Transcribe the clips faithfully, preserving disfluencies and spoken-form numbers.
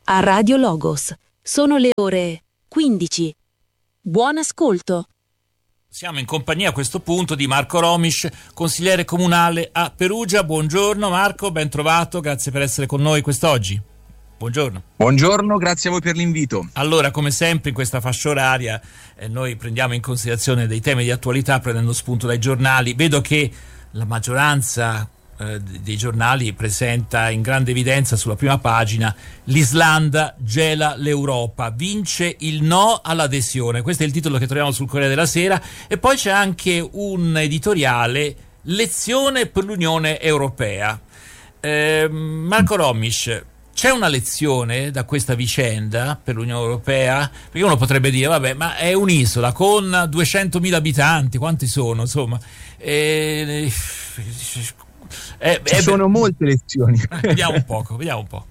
a Radio Logos. Sono le ore quindici. Buon ascolto. Siamo in compagnia a questo punto di Marco Romisch, consigliere comunale a Perugia. Buongiorno Marco, ben trovato, grazie per essere con noi quest'oggi. Buongiorno. Buongiorno, grazie a voi per l'invito. Allora, come sempre in questa fascia oraria eh, noi prendiamo in considerazione dei temi di attualità prendendo spunto dai giornali. Vedo che la maggioranza eh, dei giornali presenta in grande evidenza sulla prima pagina: l'Islanda gela l'Europa, vince il no all'adesione. Questo è il titolo che troviamo sul Corriere della Sera. E poi c'è anche un editoriale: lezione per l'Unione Europea. Eh, Marco Romisch, c'è una lezione da questa vicenda per l'Unione Europea? Perché uno potrebbe dire, vabbè, ma è un'isola con duecentomila abitanti, quanti sono? Insomma, eh, eh, ci eh, sono beh, molte lezioni. Vediamo un poco, vediamo un po'.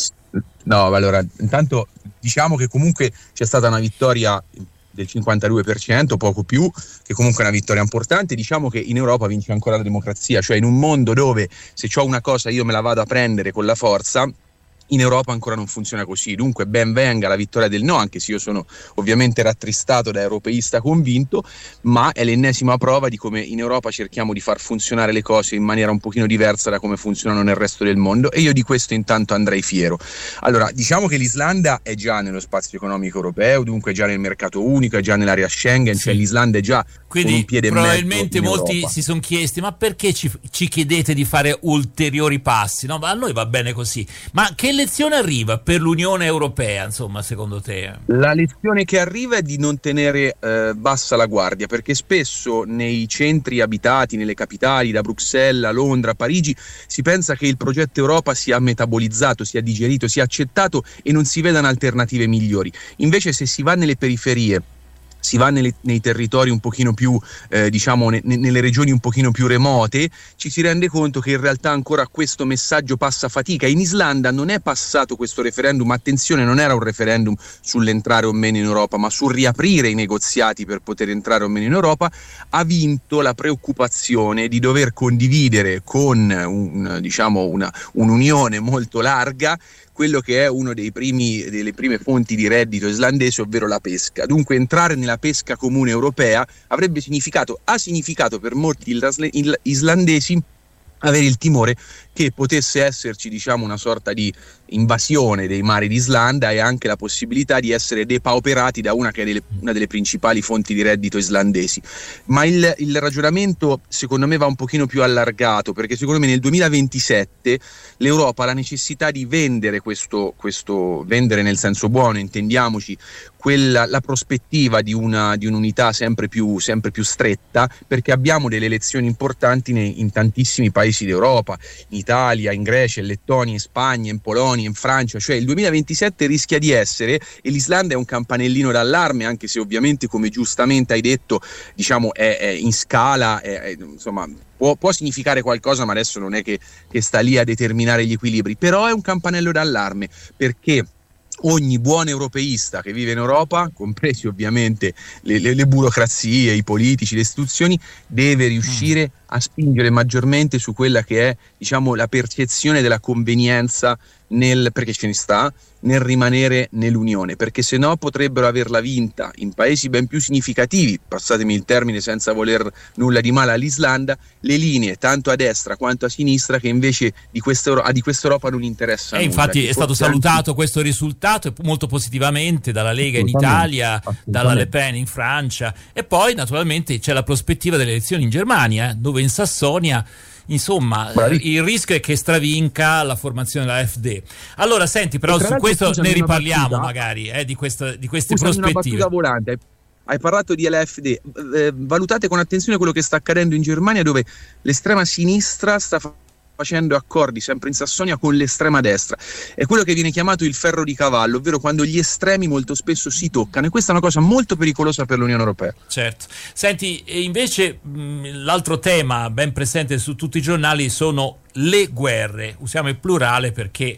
No, allora, intanto diciamo che comunque c'è stata una vittoria del cinquantadue per cento, poco più, che comunque è una vittoria importante. Diciamo che in Europa vince ancora la democrazia, cioè in un mondo dove se c'ho una cosa io me la vado a prendere con la forza, in Europa ancora non funziona così. Dunque ben venga la vittoria del no, anche se io sono ovviamente rattristato da europeista convinto, ma è l'ennesima prova di come in Europa cerchiamo di far funzionare le cose in maniera un pochino diversa da come funzionano nel resto del mondo, e io di questo intanto andrei fiero. Allora, diciamo che l'Islanda è già nello spazio economico europeo, dunque è già nel mercato unico, è già nell'area Schengen, sì. Cioè l'Islanda è già quindi con un piede probabilmente in mezzo molti Europa. Si sono chiesti, ma perché ci, ci chiedete di fare ulteriori passi? No, ma a noi va bene così. Ma che lezione arriva per l'Unione Europea, insomma, secondo te? La lezione che arriva è di non tenere eh, bassa la guardia, perché spesso nei centri abitati, nelle capitali, da Bruxelles a Londra, a Parigi, si pensa che il progetto Europa sia metabolizzato, sia digerito, sia accettato e non si vedano alternative migliori. Invece se si va nelle periferie, si va nelle, nei territori un pochino più, eh, diciamo, ne, nelle regioni un pochino più remote, ci si rende conto che in realtà ancora questo messaggio passa fatica. In Islanda non è passato questo referendum, attenzione, non era un referendum sull'entrare o meno in Europa, ma sul riaprire i negoziati per poter entrare o meno in Europa. Ha vinto la preoccupazione di dover condividere con un, diciamo, una, un'unione molto larga quello che è uno dei primi, delle prime fonti di reddito islandese, ovvero la pesca. Dunque entrare nella pesca comune europea avrebbe significato, ha significato per molti islandesi avere il timore che potesse esserci, diciamo, una sorta di invasione dei mari d'Islanda e anche la possibilità di essere depauperati da una che è delle, una delle principali fonti di reddito islandesi. Ma il, il ragionamento secondo me va un pochino più allargato, perché secondo me nel duemilaventisette l'Europa ha la necessità di vendere questo, questo vendere nel senso buono, intendiamoci, quella, la prospettiva di, una, di un'unità sempre più, sempre più stretta, perché abbiamo delle elezioni importanti nei, in tantissimi paesi d'Europa, in Italia, in Grecia, in Lettonia, in Spagna, in Polonia, in Francia. Cioè il duemilaventisette rischia di essere, e l'Islanda è un campanellino d'allarme, anche se ovviamente, come giustamente hai detto, diciamo è, è in scala, è, è, insomma può, può significare qualcosa, ma adesso non è che, che sta lì a determinare gli equilibri, però è un campanello d'allarme, perché ogni buon europeista che vive in Europa, compresi ovviamente le, le, le burocrazie, i politici, le istituzioni, deve riuscire a spingere maggiormente su quella che è, diciamo, la percezione della convenienza nel, perché ce ne sta, nel rimanere nell'Unione, perché se no potrebbero averla vinta in paesi ben più significativi, passatemi il termine senza voler nulla di male all'Islanda, le linee tanto a destra quanto a sinistra che invece di questa, di questa Europa non interessano. E infatti nulla, è stato salutato anche questo risultato molto positivamente dalla Lega in Italia, dalla Le Pen in Francia, e poi naturalmente c'è la prospettiva delle elezioni in Germania, dove in Sassonia, insomma, Bravi. il rischio è che stravinca la formazione della AfD. Allora senti, però su questo ne riparliamo battuta, magari eh, di, questa, di queste prospettive. Una battuta volante. Hai parlato di L F D, eh, valutate con attenzione quello che sta accadendo in Germania, dove l'estrema sinistra sta facendo facendo accordi sempre in Sassonia con l'estrema destra. È quello che viene chiamato il ferro di cavallo, ovvero quando gli estremi molto spesso si toccano, e questa è una cosa molto pericolosa per l'Unione Europea. Certo. Senti, e invece mh, l'altro tema ben presente su tutti i giornali sono le guerre. Usiamo il plurale perché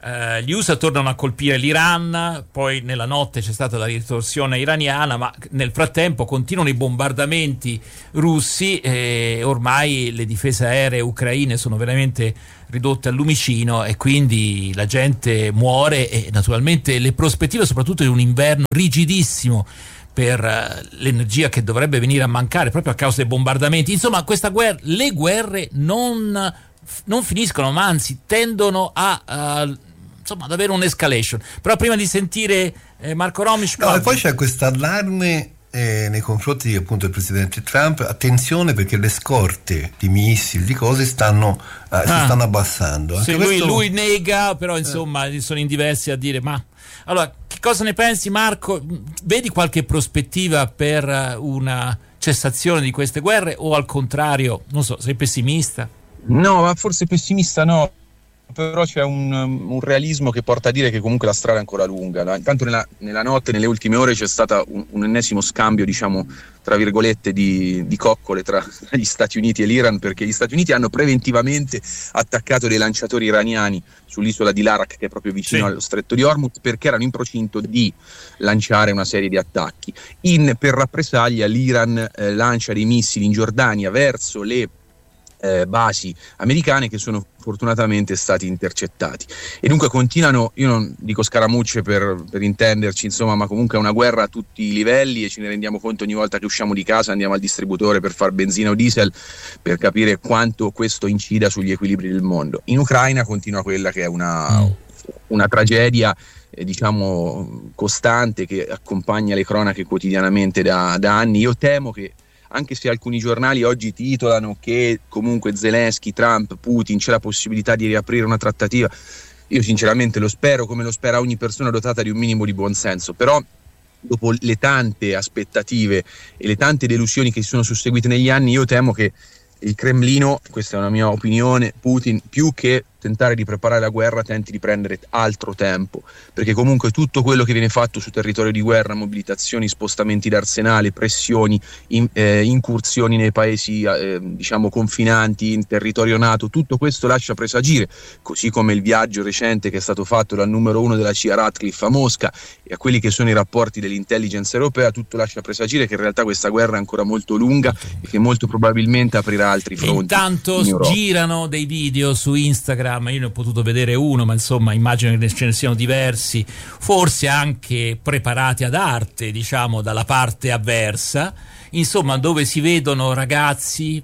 Uh, gli U S A tornano a colpire l'Iran, poi nella notte c'è stata la ritorsione iraniana, ma nel frattempo continuano i bombardamenti russi e ormai le difese aeree ucraine sono veramente ridotte al lumicino e quindi la gente muore e naturalmente le prospettive soprattutto di un inverno rigidissimo per uh, l'energia che dovrebbe venire a mancare proprio a causa dei bombardamenti. Insomma, questa guerra, le guerre non, non finiscono, ma anzi tendono a... Uh, insomma ad avere un'escalation. Però prima di sentire eh, Marco Romisch, no, e poi c'è questo allarme eh, nei confronti appunto del presidente Trump, attenzione perché le scorte di missili, di cose stanno eh, ah, si stanno abbassando. Sì, lui, questo... lui nega, però insomma eh. sono in diversi a dire. Ma allora, che cosa ne pensi, Marco? Vedi qualche prospettiva per una cessazione di queste guerre o al contrario, non so, sei pessimista? No, ma forse pessimista no, però c'è un, un realismo che porta a dire che comunque la strada è ancora lunga. No? Intanto nella, nella notte, nelle ultime ore c'è stato un, un ennesimo scambio, diciamo, tra virgolette, di, di coccole tra gli Stati Uniti e l'Iran, perché gli Stati Uniti hanno preventivamente attaccato dei lanciatori iraniani sull'isola di Larak, che è proprio vicino sì. allo stretto di Hormuz, perché erano in procinto di lanciare una serie di attacchi. In, per rappresaglia l'Iran eh, lancia dei missili in Giordania verso le Eh, basi americane che sono fortunatamente stati intercettati e dunque continuano, io non dico scaramucce per, per intenderci, insomma, ma comunque è una guerra a tutti i livelli e ce ne rendiamo conto ogni volta che usciamo di casa, andiamo al distributore per far benzina o diesel, per capire quanto questo incida sugli equilibri del mondo. In Ucraina continua quella che è una, mm. una tragedia eh, diciamo costante che accompagna le cronache quotidianamente da, da anni. Io temo che, anche se alcuni giornali oggi titolano che comunque Zelensky, Trump, Putin c'è la possibilità di riaprire una trattativa, io sinceramente lo spero, come lo spera ogni persona dotata di un minimo di buonsenso, però dopo le tante aspettative e le tante delusioni che si sono susseguite negli anni, io temo che il Cremlino, questa è una mia opinione, Putin, più che tentare di preparare la guerra, tenti di prendere altro tempo, perché comunque tutto quello che viene fatto su territorio di guerra, mobilitazioni, spostamenti d'arsenale, pressioni, in, eh, incursioni nei paesi eh, diciamo confinanti, in territorio NATO, tutto questo lascia presagire, così come il viaggio recente che è stato fatto dal numero uno della C I A Ratcliffe a Mosca e a quelli che sono i rapporti dell'intelligence europea, tutto lascia presagire che in realtà questa guerra è ancora molto lunga e che molto probabilmente aprirà altri fronti. Intanto in girano dei video su Instagram, io ne ho potuto vedere uno, ma insomma immagino che ce ne siano diversi, forse anche preparati ad arte, diciamo, dalla parte avversa, insomma, dove si vedono ragazzi,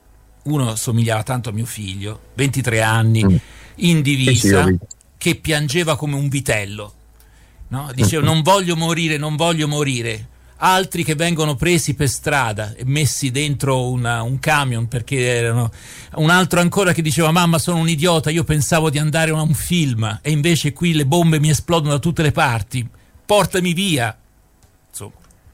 uno somigliava tanto a mio figlio, ventitré anni, mm. in divisa, che piangeva come un vitello, no? Diceva non voglio morire, non voglio morire. Altri che vengono presi per strada e messi dentro una, un camion perché erano, un altro ancora che diceva mamma sono un idiota, io pensavo di andare a un film e invece qui le bombe mi esplodono da tutte le parti, portami via. Insomma,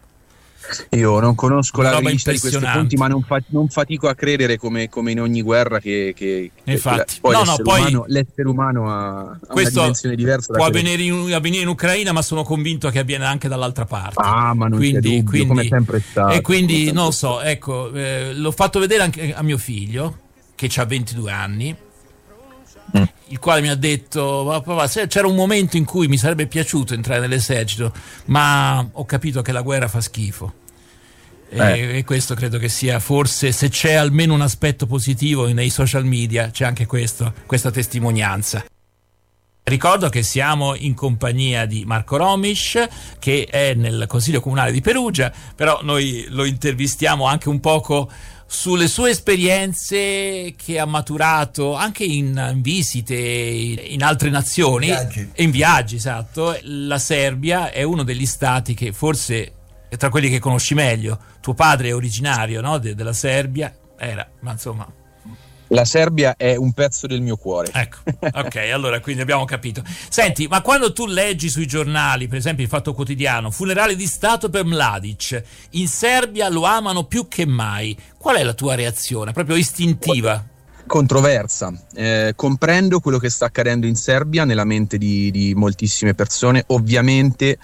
io non conosco la rivista di questi punti, ma non, fa, non fatico a credere come, come in ogni guerra che, che, infatti che poi, no, l'essere, no, poi umano, l'essere umano ha, ha una dimensione diversa. Può avvenire in, avvenire in Ucraina, ma sono convinto che avviene anche dall'altra parte. Ah, ma non quindi, c'è dubbio, quindi, come sempre stato. E quindi non lo so, ecco, eh, l'ho fatto vedere anche a mio figlio che ha ventidue anni, mm. il quale mi ha detto papà, c'era un momento in cui mi sarebbe piaciuto entrare nell'esercito, ma ho capito che la guerra fa schifo. Eh. E questo credo che sia, forse, se c'è almeno un aspetto positivo nei social media, c'è anche questo, questa testimonianza. Ricordo che siamo in compagnia di Marco Romisch, che è nel Consiglio Comunale di Perugia, però noi lo intervistiamo anche un poco sulle sue esperienze che ha maturato anche in, in visite in altre nazioni, viaggi. e in viaggi, esatto. La Serbia è uno degli stati che forse è tra quelli che conosci meglio. Tuo padre è originario, no? De- della Serbia, era, ma insomma... La Serbia è un pezzo del mio cuore. Ecco, ok, allora quindi abbiamo capito. Senti, ma quando tu leggi sui giornali, per esempio il Fatto Quotidiano, funerale di Stato per Mladic, in Serbia lo amano più che mai, qual è la tua reazione, proprio istintiva? Controversa. Eh, comprendo quello che sta accadendo in Serbia nella mente di, di moltissime persone, ovviamente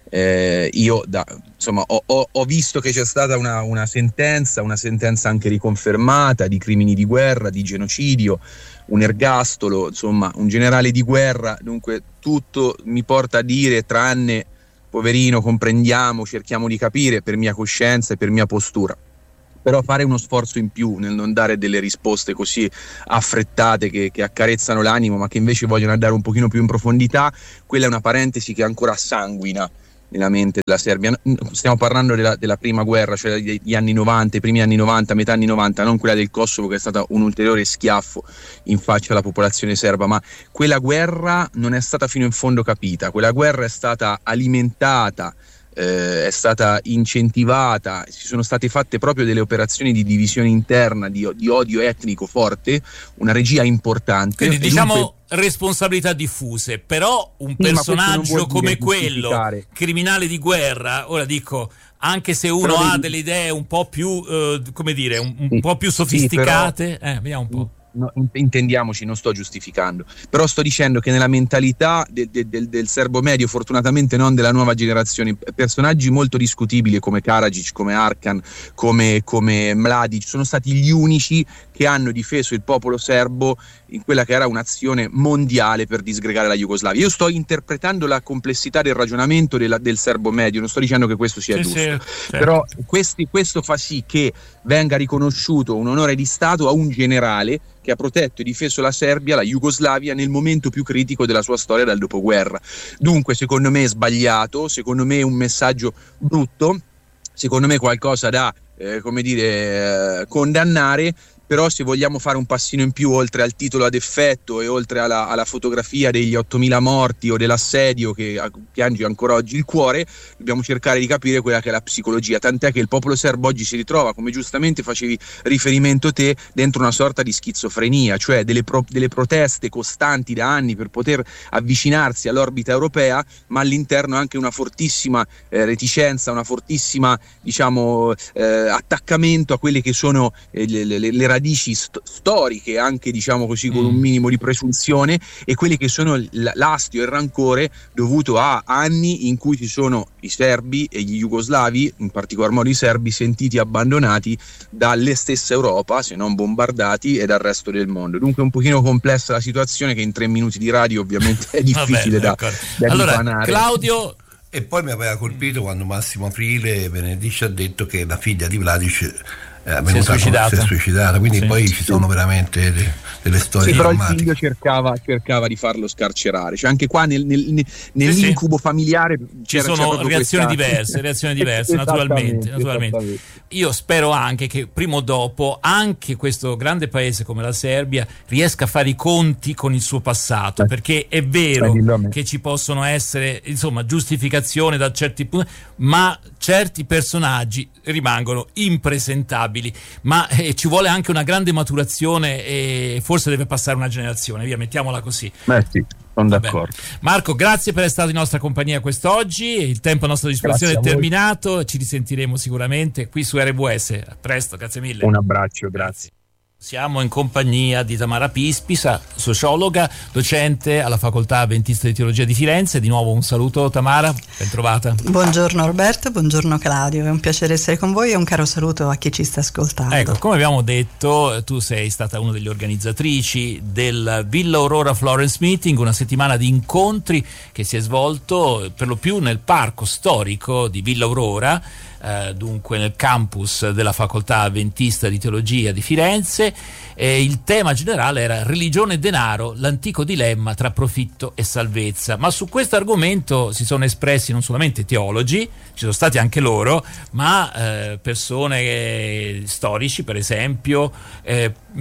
Eh, io da, insomma ho, ho, ho visto che c'è stata una, una sentenza, una sentenza anche riconfermata di crimini di guerra, di genocidio, un ergastolo, insomma un generale di guerra, dunque tutto mi porta a dire, tranne poverino, comprendiamo, cerchiamo di capire per mia coscienza e per mia postura. Però fare uno sforzo in più nel non dare delle risposte così affrettate che, che accarezzano l'animo, ma che invece vogliono andare un pochino più in profondità, quella è una parentesi che ancora sanguina nella mente della Serbia. Stiamo parlando della, della prima guerra, cioè degli anni novanta, i primi anni novanta, metà anni novanta, non quella del Kosovo che è stata un ulteriore schiaffo in faccia alla popolazione serba, ma quella guerra non è stata fino in fondo capita, quella guerra è stata alimentata, Eh, è stata incentivata, si sono state fatte proprio delle operazioni di divisione interna, di, di odio etnico forte, una regia importante. Quindi diciamo dunque, responsabilità diffuse, però un personaggio come quello, criminale di guerra, ora dico, anche se uno però ha devi... delle idee un po' più, eh, come dire, un, un sì, po' più sofisticate, sì, però... eh, vediamo un po'. No, intendiamoci, non sto giustificando, però sto dicendo che nella mentalità del, del, del serbo medio, fortunatamente non della nuova generazione, personaggi molto discutibili come Karadzic, come Arkan, come, come Mladic sono stati gli unici che hanno difeso il popolo serbo in quella che era un'azione mondiale per disgregare la Jugoslavia. Io sto interpretando la complessità del ragionamento della, del serbo medio, non sto dicendo che questo sia sì, giusto, sì, certo. Però questi, questo fa sì che venga riconosciuto un onore di Stato a un generale che ha protetto e difeso la Serbia, la Jugoslavia, nel momento più critico della sua storia dal dopoguerra. Dunque, secondo me è sbagliato, secondo me è un messaggio brutto, secondo me è qualcosa da, eh, come dire, eh, condannare. Però se vogliamo fare un passino in più oltre al titolo ad effetto e oltre alla, alla fotografia degli ottomila morti o dell'assedio che piange ancora oggi il cuore, dobbiamo cercare di capire quella che è la psicologia, tant'è che il popolo serbo oggi si ritrova, come giustamente facevi riferimento te, dentro una sorta di schizofrenia, cioè delle, pro, delle proteste costanti da anni per poter avvicinarsi all'orbita europea, ma all'interno anche una fortissima eh, reticenza, una fortissima, diciamo, eh, attaccamento a quelle che sono eh, le, le, le radici st- storiche, anche diciamo così con un minimo di presunzione, e quelli che sono l- l'astio e il rancore dovuto a anni in cui ci sono i serbi e gli jugoslavi, in particolar modo i serbi, sentiti abbandonati dalle stesse Europa, se non bombardati, e dal resto del mondo. Dunque è un pochino complessa la situazione, che in tre minuti di radio ovviamente è difficile da, da allora, dipanare. Claudio. E poi mi aveva colpito quando Massimo Aprile Benedici ha detto che la figlia di Vladic è si è suicidata. Si è suicidata, quindi sì, poi ci sono veramente de, delle storie sì, però drammatiche. Il figlio cercava, cercava di farlo scarcerare, cioè anche qua nel, nel, nell'incubo sì, familiare ci sono reazioni questa... diverse, reazioni diverse naturalmente, naturalmente. Io spero anche che prima o dopo anche questo grande paese come la Serbia riesca a fare i conti con il suo passato, perché è vero che ci possono essere insomma giustificazioni da certi punti, ma certi personaggi rimangono impresentabili. Ma eh, ci vuole anche una grande maturazione e forse deve passare una generazione, via, mettiamola così. Beh sì, sono d'accordo. Marco, grazie per essere stato in nostra compagnia quest'oggi, il tempo a nostra disposizione è terminato, ci risentiremo sicuramente qui su R W S. A presto, grazie mille. Un abbraccio, grazie. Siamo in compagnia di Tamara Pispisa, sociologa, docente alla Facoltà Adventista di Teologia di Firenze. Di nuovo un saluto, Tamara, ben trovata. Buongiorno Roberto, buongiorno Claudio, è un piacere essere con voi e un caro saluto a chi ci sta ascoltando. Ecco, come abbiamo detto, tu sei stata una delle organizzatrici del Villa Aurora Florence Meeting, una settimana di incontri che si è svolto per lo più nel parco storico di Villa Aurora, Uh, dunque nel campus della Facoltà Adventista di Teologia di Firenze. E il tema generale era religione e denaro, l'antico dilemma tra profitto e salvezza. Ma su questo argomento si sono espressi non solamente teologi, ci sono stati anche loro, ma eh, persone eh, storici per esempio, eh, mh,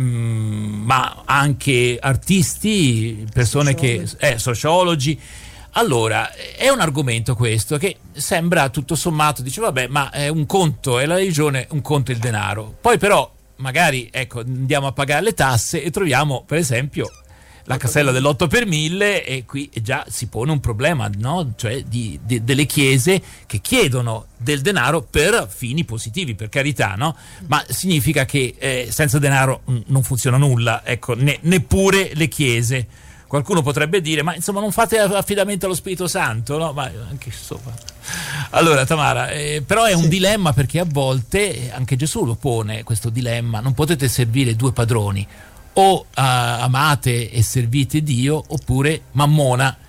ma anche artisti, persone sociologi. che eh, sociologi. Allora, è un argomento questo che sembra tutto sommato, dice vabbè, ma è un conto è la religione, un conto è il denaro. Poi però magari ecco andiamo a pagare le tasse e troviamo per esempio la casella dell'otto per mille e qui già si pone un problema, no? Cioè di, di, delle chiese che chiedono del denaro per fini positivi, per carità, no? Ma significa che eh, senza denaro non funziona nulla, ecco, ne, neppure le chiese. qualcuno potrebbe dire, ma insomma non fate affidamento allo Spirito Santo, no? Ma anche insomma. Allora Tamara, eh, però è un sì. dilemma, perché a volte anche Gesù lo pone questo dilemma: non potete servire due padroni, o uh, amate e servite Dio, oppure Mammona,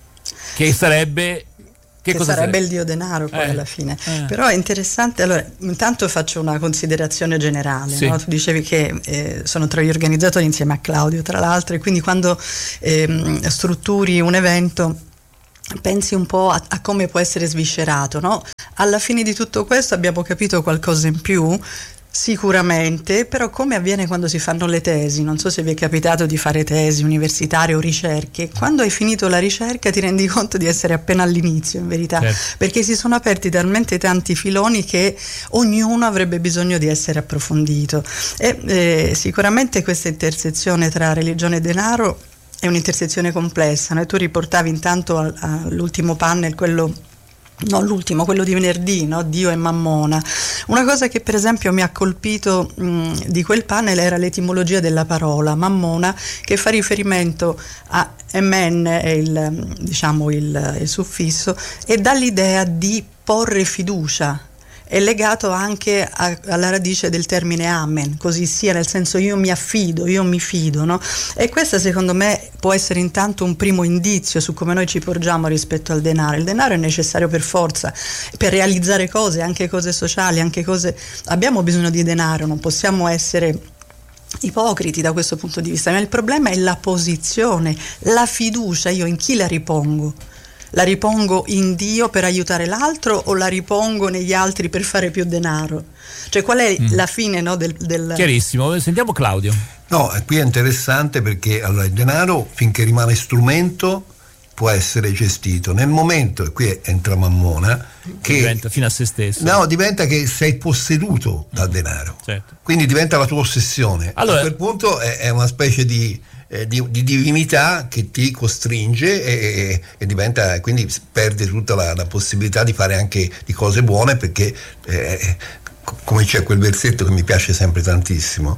che sarebbe che, che cosa sarebbe, sarebbe il dio denaro poi eh, alla fine. Eh. Però è interessante. Allora, intanto faccio una considerazione generale. Sì. No? Tu dicevi che eh, sono tra gli organizzatori insieme a Claudio, tra l'altro, e quindi quando eh, strutturi un evento pensi un po' a, a come può essere sviscerato, no? Alla fine di tutto questo abbiamo capito qualcosa in più. Sicuramente, però come avviene quando si fanno le tesi? Non so se vi è capitato di fare tesi universitarie o ricerche. Quando hai finito la ricerca ti rendi conto di essere appena all'inizio, in verità, certo. perché si sono aperti talmente tanti filoni che ognuno avrebbe bisogno di essere approfondito. E eh, sicuramente questa intersezione tra religione e denaro è un'intersezione complessa, no? E tu riportavi intanto al, all'ultimo panel quello no l'ultimo, quello di venerdì, no? Dio e Mammona. Una cosa che per esempio mi ha colpito mh, di quel panel era l'etimologia della parola Mammona, che fa riferimento a M N, è il, diciamo il, il suffisso, e dà l'idea di porre fiducia. È legato anche a, alla radice del termine amen, così sia, nel senso io mi affido, io mi fido, no? E questo secondo me può essere intanto un primo indizio su come noi ci porgiamo rispetto al denaro. Il denaro è necessario per forza, per realizzare cose, anche cose sociali, anche cose... Abbiamo bisogno di denaro, non possiamo essere ipocriti da questo punto di vista, ma il problema è la posizione, la fiducia, io in chi la ripongo? La ripongo in Dio per aiutare l'altro o la ripongo negli altri per fare più denaro? Cioè qual è mm. la fine, no, del, del... Chiarissimo, sentiamo Claudio. No, qui è interessante perché allora, il denaro finché rimane strumento può essere gestito. Nel momento, e qui entra Mammona, che diventa fino a se stesso. No, diventa che sei posseduto dal denaro. Certo. Quindi diventa la tua ossessione. Allora, a quel punto è, è una specie di Eh, di, di divinità che ti costringe e, e, e diventa, quindi perde tutta la, la possibilità di fare anche di cose buone, perché eh, come c'è quel versetto che mi piace sempre tantissimo,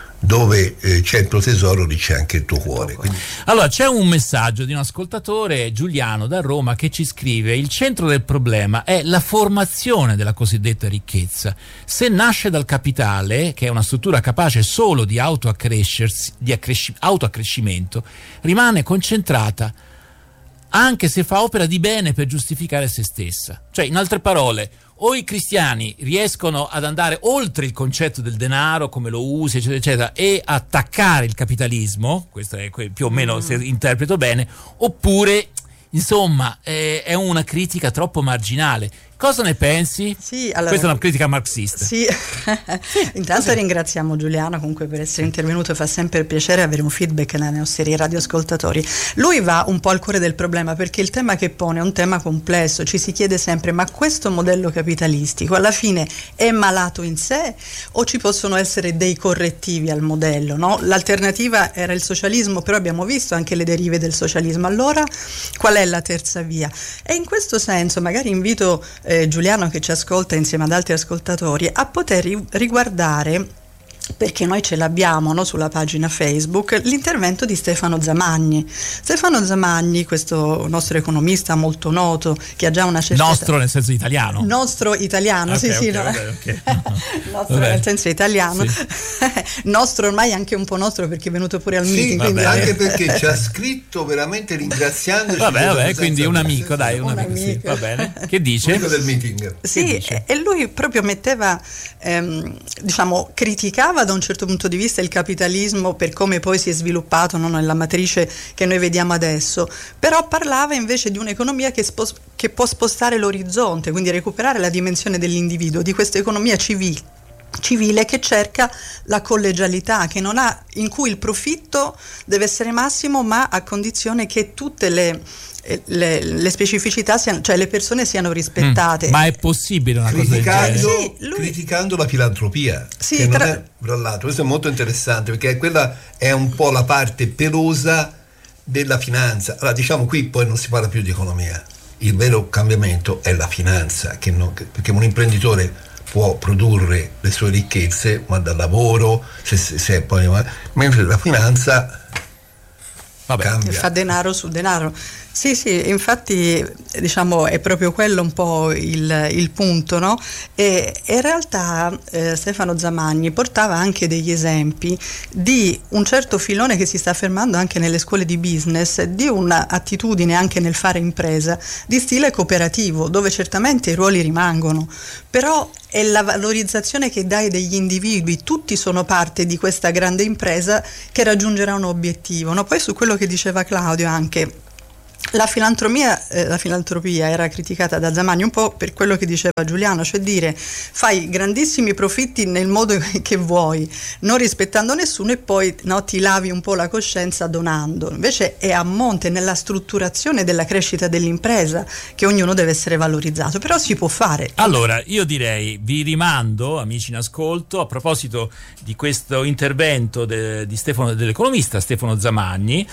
dove eh, c'è il tuo tesoro lì c'è anche il tuo cuore. Quindi... Allora c'è un messaggio di un ascoltatore, Giuliano da Roma, che ci scrive: il centro del problema è la formazione della cosiddetta ricchezza. Se nasce dal capitale, che è una struttura capace solo di autoaccrescersi, di accresci- autoaccrescimento, rimane concentrata anche se fa opera di bene per giustificare se stessa. Cioè, in altre parole, o i cristiani riescono ad andare oltre il concetto del denaro, come lo usi, eccetera, eccetera, e attaccare il capitalismo, questo è più o meno, se interpreto bene, oppure, insomma, eh, è una critica troppo marginale. Cosa ne pensi? Sì, allora, questa è una critica marxista. Sì, intanto sì. Ringraziamo Giuliano comunque per essere intervenuto, fa sempre piacere avere un feedback nei nostri radioascoltatori. Lui va un po' al cuore del problema, perché il tema che pone è un tema complesso. Ci si chiede sempre: ma questo modello capitalistico alla fine è malato in sé o ci possono essere dei correttivi al modello, no? L'alternativa era il socialismo, però abbiamo visto anche le derive del socialismo. Allora qual è la terza via? E in questo senso magari invito Eh, Giuliano, che ci ascolta insieme ad altri ascoltatori, a poter ri- riguardare, perché noi ce l'abbiamo, no, sulla pagina Facebook, l'intervento di Stefano Zamagni. Stefano Zamagni, questo nostro economista molto noto, che ha già una certa... Nostro nel senso italiano? Nostro italiano, okay, sì, okay, sì. No? Okay, okay. Nostro nel senso italiano. Sì. Nostro ormai anche un po' nostro, perché è venuto pure al sì, meeting. Quindi... anche Vabbè. perché ci ha scritto veramente ringraziandoci. Vabbè, vabbè, quindi un amico, dai, un, un amico, amico. Sì, va bene. Che dice? Amico del meeting. Sì, e lui proprio metteva, ehm, diciamo, criticava da un certo punto di vista il capitalismo per come poi si è sviluppato, no, nella matrice che noi vediamo adesso, però parlava invece di un'economia che, spos- che può spostare l'orizzonte, quindi recuperare la dimensione dell'individuo, di questa economia civile civile che cerca la collegialità, che non ha, in cui il profitto deve essere massimo, ma a condizione che tutte le Le, le specificità siano, cioè le persone siano rispettate. Mm, ma è possibile una criticando, cosa del genere? Sì, lui... criticando la filantropia, sì, che tra... non è, tra l'altro, questo è molto interessante, perché quella è un po' la parte pelosa della finanza. Allora, diciamo, qui poi non si parla più di economia, il vero cambiamento è la finanza, che non, perché un imprenditore può produrre le sue ricchezze ma dal lavoro, se, se, se poi, mentre la finanza Vabbè. Cambia. Fa denaro su denaro. Sì, sì, infatti diciamo è proprio quello un po' il, il punto, no? E, e in realtà eh, Stefano Zamagni portava anche degli esempi di un certo filone che si sta affermando anche nelle scuole di business, di un'attitudine anche nel fare impresa di stile cooperativo, dove certamente i ruoli rimangono, però è la valorizzazione che dai degli individui, tutti sono parte di questa grande impresa che raggiungerà un obiettivo, no? Poi su quello che diceva Claudio anche, La filantropia, eh, la filantropia era criticata da Zamagni un po' per quello che diceva Giuliano, cioè dire fai grandissimi profitti nel modo che vuoi, non rispettando nessuno, e poi no, ti lavi un po' la coscienza donando. Invece è a monte, nella strutturazione della crescita dell'impresa, che ognuno deve essere valorizzato, però si può fare. Allora, io direi, vi rimando, amici in ascolto, a proposito di questo intervento de, di Stefano, dell'economista Stefano Zamagni,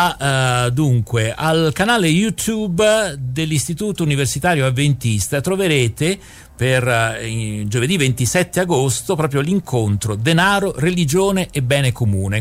a uh, dunque al canale YouTube dell'Istituto Universitario Adventista. Troverete per eh, giovedì ventisette agosto proprio l'incontro Denaro, Religione e Bene Comune.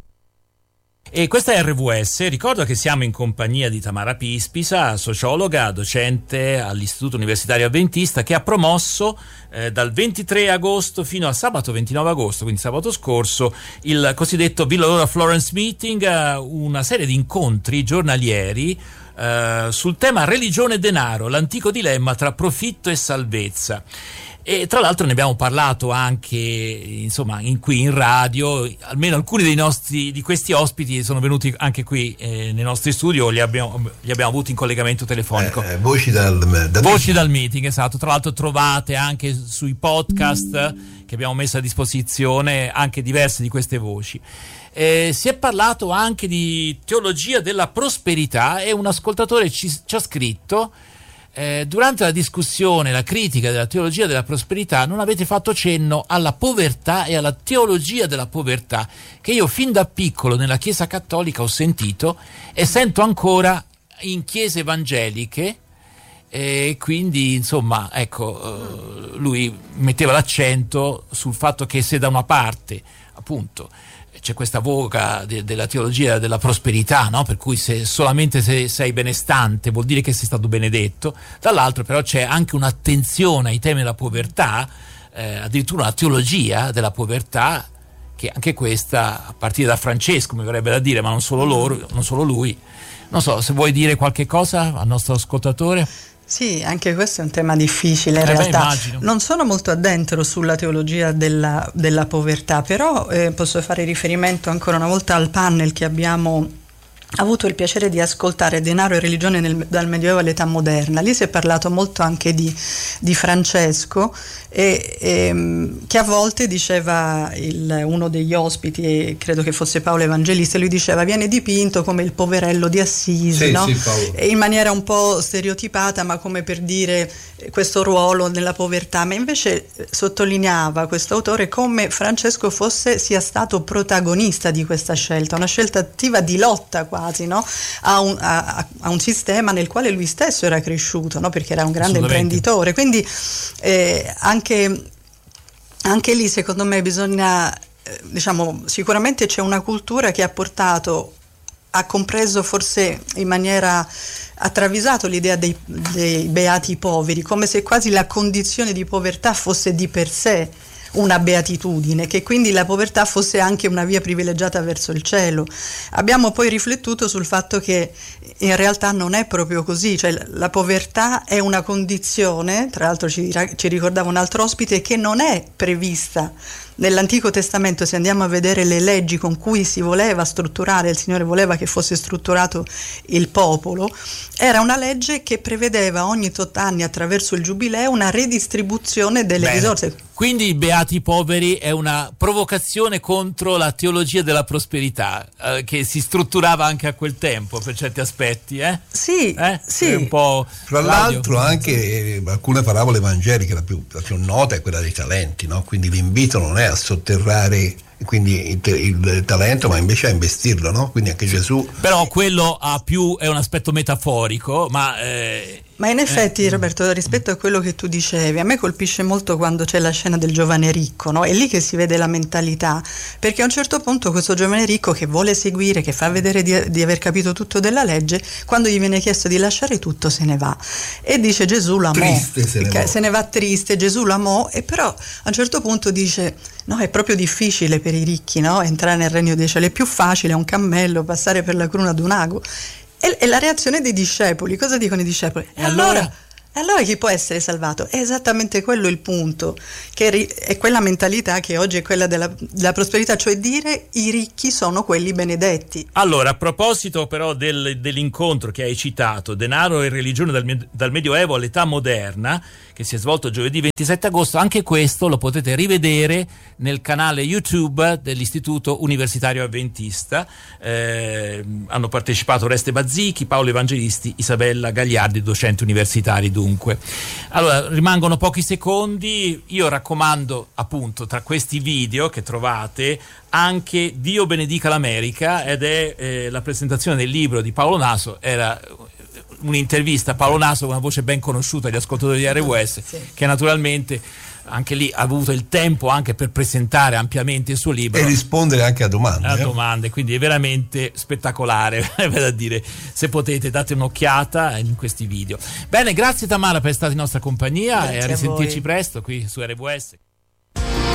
E questa è R V S. Ricordo che siamo in compagnia di Tamara Pispisa, sociologa, docente all'Istituto Universitario Adventista, che ha promosso eh, dal ventitré agosto fino al sabato ventinove agosto, quindi sabato scorso, il cosiddetto Villa Aurora Florence Meeting, eh, una serie di incontri giornalieri Uh, sul tema religione e denaro, l'antico dilemma tra profitto e salvezza. E tra l'altro ne abbiamo parlato anche, insomma, in, qui in radio. Almeno alcuni dei nostri di questi ospiti sono venuti anche qui eh, nei nostri studi, o li abbiamo, li abbiamo avuti in collegamento telefonico. Eh, voci dal, dal voci dal meeting, esatto. Tra l'altro trovate anche sui podcast che abbiamo messo a disposizione anche diverse di queste voci. Eh, si è parlato anche di teologia della prosperità, e un ascoltatore ci, ci ha scritto eh, durante la discussione, la critica della teologia della prosperità, non avete fatto cenno alla povertà e alla teologia della povertà, che io fin da piccolo nella Chiesa Cattolica ho sentito e sento ancora in chiese evangeliche. E quindi insomma, ecco, eh, lui metteva l'accento sul fatto che se da una parte appunto c'è questa voga de- della teologia della prosperità, no? Per cui se solamente se sei benestante vuol dire che sei stato benedetto, dall'altro però c'è anche un'attenzione ai temi della povertà, eh, addirittura una teologia della povertà, che anche questa a partire da Francesco, mi verrebbe da dire, ma non solo loro, non solo lui. Non so, se vuoi dire qualche cosa al nostro ascoltatore. Sì, anche questo è un tema difficile in eh realtà. Beh, non sono molto addentro sulla teologia della, della povertà, però eh, posso fare riferimento ancora una volta al panel che abbiamo avuto il piacere di ascoltare, Denaro e religione nel, dal Medioevo all'età moderna. Lì si è parlato molto anche di, di Francesco, e, e, che a volte diceva il, uno degli ospiti, e credo che fosse Paolo Evangelista, lui diceva viene dipinto come il poverello di Assisi, sì, no? sì, E in maniera un po' stereotipata, ma come per dire questo ruolo nella povertà. Ma invece sottolineava questo autore come Francesco fosse sia stato protagonista di questa scelta, una scelta attiva di lotta quasi, no? a, un, a, a un sistema nel quale lui stesso era cresciuto, no? Perché era un grande imprenditore. Quindi eh, anche, anche lì secondo me bisogna, eh, diciamo, sicuramente c'è una cultura che ha portato, ha compreso forse in maniera, ha travisato l'idea dei, dei beati poveri, come se quasi la condizione di povertà fosse di per sé una beatitudine, che quindi la povertà fosse anche una via privilegiata verso il cielo. Abbiamo poi riflettuto sul fatto che in realtà non è proprio così, cioè la povertà è una condizione, tra l'altro ci, ci ricordava un altro ospite, che non è prevista nell'Antico Testamento. Se andiamo a vedere le leggi con cui si voleva strutturare, il Signore voleva che fosse strutturato il popolo, era una legge che prevedeva ogni tot anni attraverso il giubileo una redistribuzione delle Bene. risorse. Quindi i beati poveri è una provocazione contro la teologia della prosperità, eh, che si strutturava anche a quel tempo per certi aspetti, eh? Sì, eh? sì. È un po' Tra l'altro anche eh, alcune parabole evangeliche, la più, la più nota è quella dei talenti, no? Quindi l'invito non è a sotterrare quindi il, il talento, ma invece a investirlo, no? Quindi anche Gesù. Però quello ha più, è un aspetto metaforico, ma eh, Ma in effetti, eh, Roberto, rispetto a quello che tu dicevi, a me colpisce molto quando c'è la scena del giovane ricco, no? È lì che si vede la mentalità, perché a un certo punto questo giovane ricco che vuole seguire, che fa vedere di, di aver capito tutto della legge, quando gli viene chiesto di lasciare tutto se ne va. E dice Gesù l'amò. Triste se ne va. Se ne va triste, Gesù l'amò, e però a un certo punto dice: no, è proprio difficile per i ricchi, no? Entrare nel regno dei cieli, è più facile a un cammello passare per la cruna di un ago. E, e la reazione dei discepoli, cosa dicono i discepoli? E allora, allora, allora chi può essere salvato? È esattamente quello il punto, che ri, è quella mentalità che oggi è quella della, della prosperità, cioè dire i ricchi sono quelli benedetti. Allora, a proposito però del, dell'incontro che hai citato, Denaro e religione dal, dal Medioevo all'età moderna, che si è svolto giovedì ventisette agosto, anche questo lo potete rivedere nel canale YouTube dell'Istituto Universitario Adventista. Eh, hanno partecipato Oreste Bazzichi, Paolo Evangelisti, Isabella Gagliardi, docenti universitari dunque. Allora, rimangono pochi secondi, io raccomando appunto tra questi video che trovate anche Dio benedica l'America, ed è eh, la presentazione del libro di Paolo Naso. Era un'intervista a Paolo Naso, una voce ben conosciuta agli ascoltatori di R W S, sì, che naturalmente anche lì ha avuto il tempo anche per presentare ampiamente il suo libro e rispondere anche a domande. A eh? domande, quindi è veramente spettacolare, da dire, se potete date un'occhiata in questi video. Bene, grazie Tamara per essere stata in nostra compagnia, grazie, e a risentirci presto qui su R W S.